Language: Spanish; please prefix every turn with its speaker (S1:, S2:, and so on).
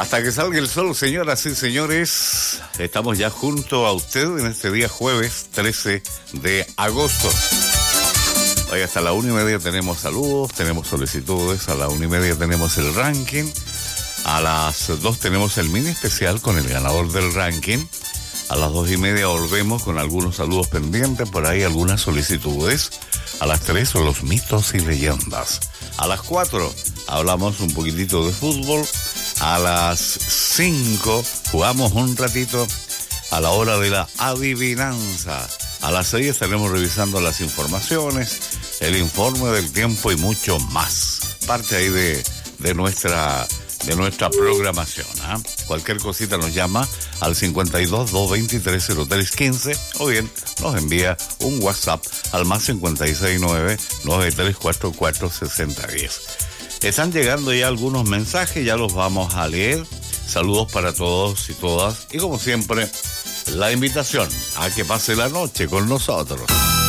S1: Hasta que salga el sol, señoras y señores, estamos ya junto a usted en este día jueves 13 de agosto. Hoy hasta la 1:30 tenemos saludos, tenemos solicitudes, a la 1:30 tenemos el ranking, a las 2 tenemos el mini especial con el ganador del ranking, a las 2:30 volvemos con algunos saludos pendientes, por ahí algunas solicitudes, a las 3 son los mitos y leyendas, a las 4 hablamos un poquitito de fútbol, a las 5 jugamos un ratito a la hora de la adivinanza. A las 6 estaremos revisando las informaciones, el informe del tiempo y mucho más. Parte ahí de nuestra programación. Cualquier cosita nos llama al 52-223-0315 o bien nos envía un WhatsApp al más 569-9344-6010. Están llegando ya algunos mensajes, ya los vamos a leer. Saludos para todos y todas. Y como siempre, la invitación a que pase la noche con nosotros.